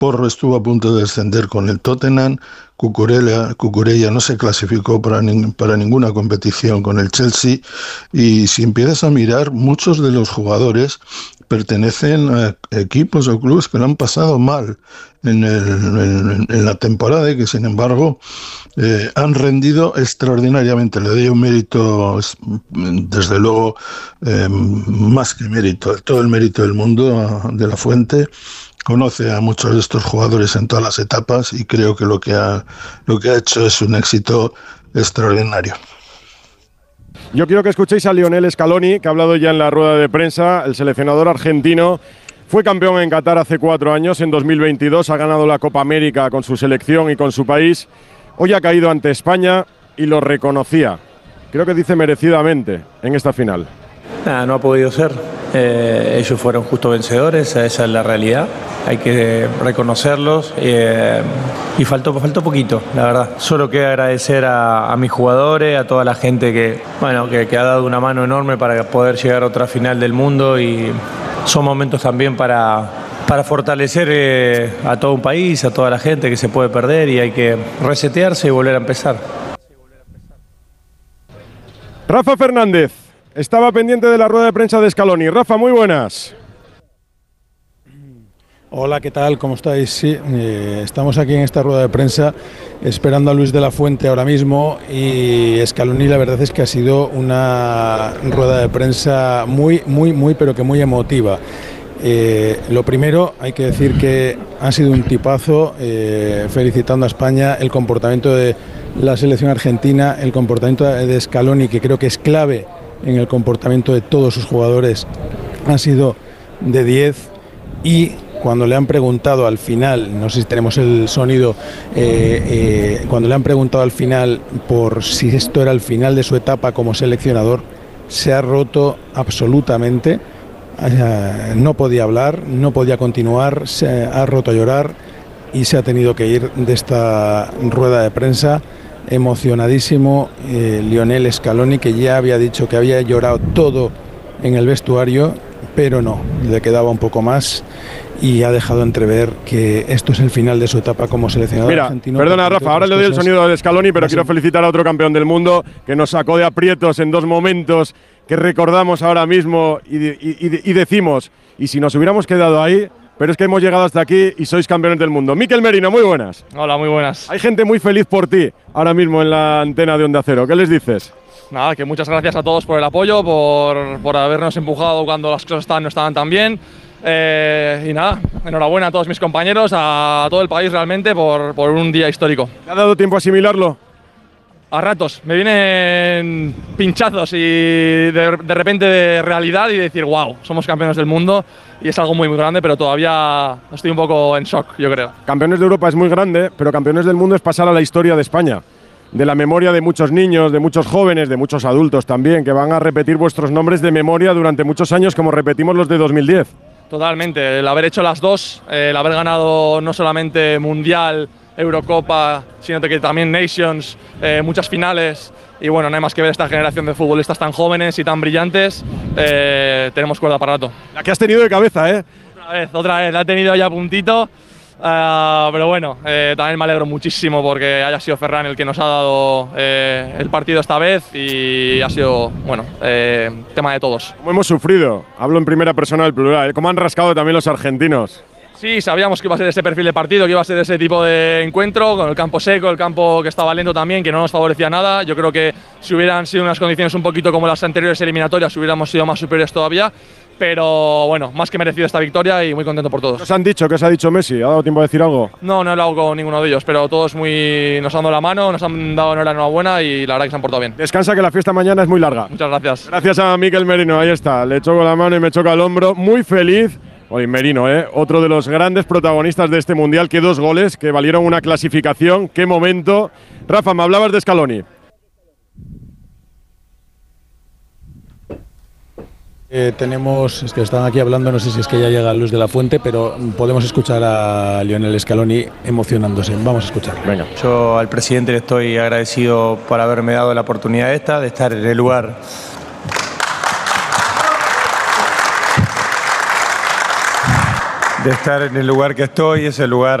Porro estuvo a punto de descender con el Tottenham, Cucurella no se clasificó para ninguna competición con el Chelsea, y si empiezas a mirar, muchos de los jugadores pertenecen a equipos o clubes que lo han pasado mal en la temporada y que sin embargo han rendido extraordinariamente. Le doy un mérito, desde luego, más que mérito, todo el mérito del mundo de la Fuente. Conoce a muchos de estos jugadores en todas las etapas y creo que lo que ha hecho es un éxito extraordinario. Yo quiero que escuchéis a Lionel Scaloni, que ha hablado ya en la rueda de prensa. El seleccionador argentino fue campeón en Qatar hace 4 años, en 2022, ha ganado la Copa América con su selección y con su país. Hoy ha caído ante España y lo reconocía. Creo que dice merecidamente en esta final. No ha podido ser. Ellos fueron justo vencedores, esa es la realidad. Hay que reconocerlos y faltó poquito, la verdad. Solo queda agradecer a mis jugadores, a toda la gente que ha dado una mano enorme para poder llegar a otra final del mundo, y son momentos también para fortalecer a todo un país, a toda la gente que se puede perder, y hay que resetearse y volver a empezar. Rafa Fernández estaba pendiente de la rueda de prensa de Scaloni. Rafa, muy buenas. Hola, ¿qué tal? ¿Cómo estáis? Sí, estamos aquí en esta rueda de prensa esperando a Luis de la Fuente ahora mismo, y Scaloni, la verdad es que ha sido una rueda de prensa muy, pero que muy emotiva. Lo primero, hay que decir que ha sido un tipazo, felicitando a España, el comportamiento de la selección argentina, el comportamiento de Scaloni, que creo que es clave en el comportamiento de todos sus jugadores, ha sido de 10. Y cuando le han preguntado al final, no sé si tenemos el sonido, cuando le han preguntado al final por si esto era el final de su etapa como seleccionador, se ha roto absolutamente. No podía hablar, no podía continuar, se ha roto a llorar y se ha tenido que ir de esta rueda de prensa emocionadísimo. Lionel Scaloni, que ya había dicho que había llorado todo en el vestuario, pero no, le quedaba un poco más, y ha dejado entrever que esto es el final de su etapa como seleccionador argentino. Perdona, Rafa, ahora le doy el sonido de Scaloni, pero quiero felicitar a otro campeón del mundo que nos sacó de aprietos en 2 momentos que recordamos ahora mismo y decimos, y si nos hubiéramos quedado ahí, pero es que hemos llegado hasta aquí y sois campeones del mundo. Mikel Merino, muy buenas. Hola, muy buenas. Hay gente muy feliz por ti ahora mismo en la antena de Onda Cero. ¿Qué les dices? Nada, que muchas gracias a todos por el apoyo, por habernos empujado cuando las cosas no estaban tan bien. Y nada, enhorabuena a todos mis compañeros, a todo el país realmente por un día histórico. ¿Te ha dado tiempo a asimilarlo? A ratos, me vienen pinchazos y de repente de realidad y decir, wow, somos campeones del mundo, y es algo muy grande, pero todavía estoy un poco en shock, yo creo. Campeones de Europa es muy grande, pero campeones del mundo es pasar a la historia de España, de la memoria de muchos niños, de muchos jóvenes, de muchos adultos también, que van a repetir vuestros nombres de memoria durante muchos años, como repetimos los de 2010. Totalmente, el haber hecho las dos, el haber ganado no solamente Mundial, Eurocopa, sino que también Nations, muchas finales, y bueno, no hay más que ver esta generación de futbolistas tan jóvenes y tan brillantes, tenemos cuerda para rato. La que has tenido de cabeza, ¿eh? Otra vez, la he tenido ya a puntito, pero bueno, también me alegro muchísimo porque haya sido Ferran el que nos ha dado el partido esta vez, y ha sido, bueno, tema de todos. ¿Cómo hemos sufrido? Hablo en primera persona del plural, ¿cómo han rascado también los argentinos? Sí, sabíamos que iba a ser ese perfil de partido, que iba a ser ese tipo de encuentro, con el campo seco, el campo que estaba lento también, que no nos favorecía nada. Yo creo que si hubieran sido unas condiciones un poquito como las anteriores eliminatorias, hubiéramos sido más superiores todavía. Pero bueno, más que merecido esta victoria y muy contento por todos. ¿Qué os han dicho? ¿Qué os ha dicho Messi? ¿Ha dado tiempo a decir algo? No, no he hablado con ninguno de ellos, pero todos nos han dado la mano, nos han dado la enhorabuena y la verdad que se han portado bien. Descansa, que la fiesta mañana es muy larga. Muchas gracias. Gracias a Mikel Merino, ahí está. Le choco la mano y me choca el hombro. Muy feliz. Hoy Merino, otro de los grandes protagonistas de este Mundial. Qué 2 goles que valieron una clasificación. Qué momento. Rafa, me hablabas de Scaloni. Tenemos, es que están aquí hablando, no sé si es que ya llega Luis de la Fuente, pero podemos escuchar a Lionel Scaloni emocionándose. Vamos a escuchar. Venga. Yo al presidente le estoy agradecido por haberme dado la oportunidad de estar en el lugar de estar en el lugar que estoy, es el lugar